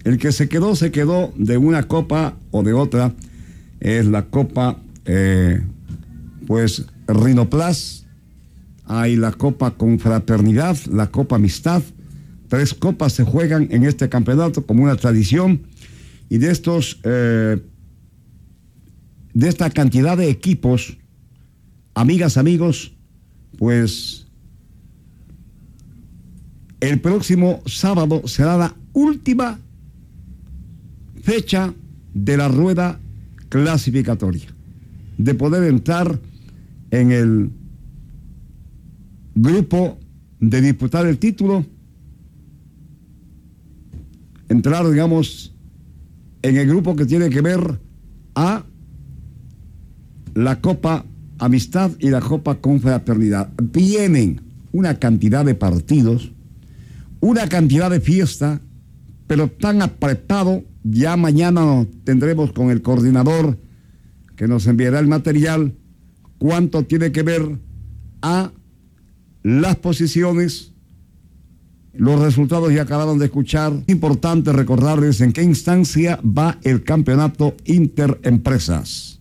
El que se quedó de una copa o de otra. Es la copa, pues, Rinoplas. Hay la copa Confraternidad, la copa Amistad. 3 copas se juegan en este campeonato como una tradición. Y de esta cantidad de equipos, amigas, amigos, pues el próximo sábado será la última fecha de la rueda clasificatoria, de poder entrar en el grupo de disputar el título, entrar, digamos, en el grupo que tiene que ver a la Copa Amistad y la Copa Confraternidad. Vienen una cantidad de partidos, una cantidad de fiesta, pero tan apretado. Ya mañana tendremos con el coordinador que nos enviará el material cuánto tiene que ver a las posiciones. Los resultados ya acabaron de escuchar. Importante recordarles en qué instancia va el campeonato Interempresas.